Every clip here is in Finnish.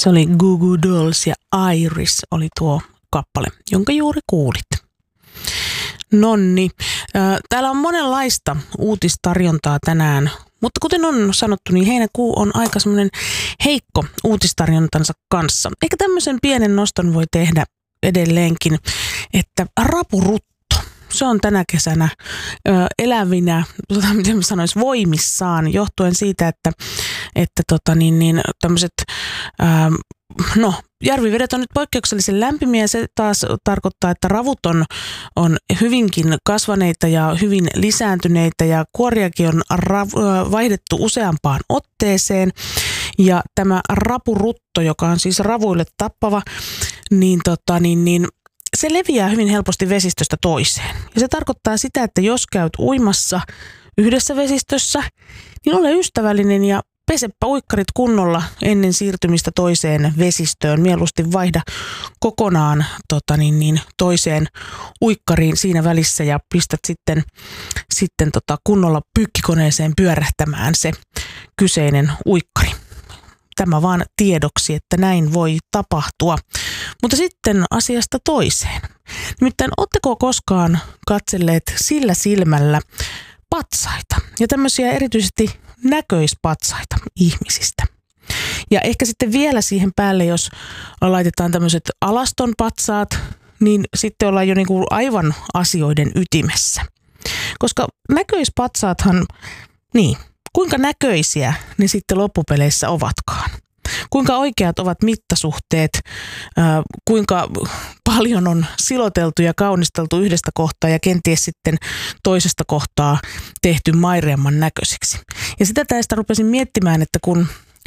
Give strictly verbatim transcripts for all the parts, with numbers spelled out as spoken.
Se oli Goo Goo Dolls ja Iris oli tuo kappale, jonka juuri kuulit. Nonni, täällä on monenlaista uutistarjontaa tänään, mutta kuten on sanottu, niin heinäkuu on aika semmoinen heikko uutistarjontansa kanssa. Eikä tämmöisen pienen noston voi tehdä edelleenkin, että rapurutto, se on tänä kesänä ö, elävinä, miten mä sanois, voimissaan, johtuen siitä, että, että tota, niin, niin, tämmöiset, ö, no järvivedet on nyt poikkeuksellisen lämpimiä, se taas tarkoittaa, että ravut on, on hyvinkin kasvaneita ja hyvin lisääntyneitä ja kuoriakin on rav, vaihdettu useampaan otteeseen. Ja tämä rapurutto, joka on siis ravuille tappava, niin, tota, niin, niin se leviää hyvin helposti vesistöstä toiseen. Ja se tarkoittaa sitä, että jos käyt uimassa yhdessä vesistössä, niin ole ystävällinen ja pesepä uikkarit kunnolla ennen siirtymistä toiseen vesistöön. Mieluusti vaihda kokonaan tota niin, niin, toiseen uikkariin siinä välissä ja pistät sitten, sitten tota kunnolla pyykkikoneeseen pyörähtämään se kyseinen uikkari. Tämä vaan tiedoksi, että näin voi tapahtua. Mutta sitten asiasta toiseen. Nimittäin ootteko koskaan katselleet sillä silmällä patsaita ja tämmöisiä erityisesti näköispatsaita ihmisistä? Ja ehkä sitten vielä siihen päälle, jos laitetaan tämmöiset alaston patsaat, niin sitten ollaan jo niinku aivan asioiden ytimessä. Koska näköispatsaathan, niin, kuinka näköisiä ne sitten loppupeleissä ovatkaan? Kuinka oikeat ovat mittasuhteet, ää, kuinka paljon on siloteltu ja kaunisteltu yhdestä kohtaa ja kenties sitten toisesta kohtaa tehty maireamman näköiseksi. Ja sitä tästä rupesin miettimään, että kun,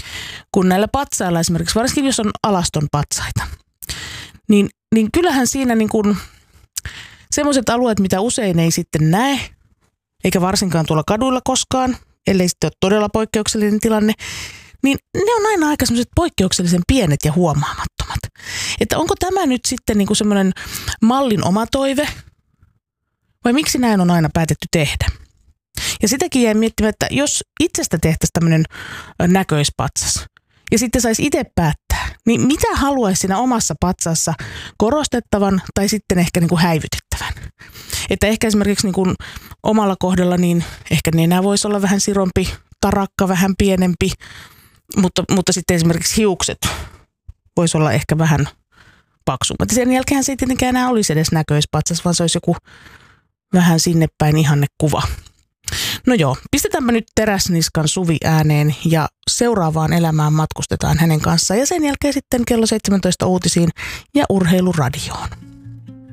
kun näillä patsailla esimerkiksi, varsinkin jos on alaston patsaita, niin, niin kyllähän siinä niin kuin semmoiset alueet, mitä usein ei sitten näe, eikä varsinkaan tuolla kaduilla koskaan, ellei sitten ole todella poikkeuksellinen tilanne, niin ne on aina aika semmoiset poikkeuksellisen pienet ja huomaamattomat. Että onko tämä nyt sitten niinku semmoinen mallin oma toive, vai miksi näin on aina päätetty tehdä? Ja sitäkin jäin miettimään, että jos itsestä tehtäisiin tämmöinen näköispatsas, ja sitten saisi itse päättää, niin mitä haluaisi siinä omassa patsassa korostettavan tai sitten ehkä niinku häivytettävän? Että ehkä esimerkiksi niinku omalla kohdalla, niin ehkä nenä voisi olla vähän sirompi, tarakka vähän pienempi, Mutta, mutta sitten esimerkiksi hiukset voisi olla ehkä vähän paksummat. Sen jälkeen se ei tietenkään enää olisi edes näköispatsas, vaan se olisi joku vähän sinne päin ihannekuva. No joo, pistetäänpä nyt Teräsniskan Suvi ääneen ja seuraavaan elämään matkustetaan hänen kanssaan. Ja sen jälkeen sitten kello seitsemäntoista uutisiin ja Urheiluradioon.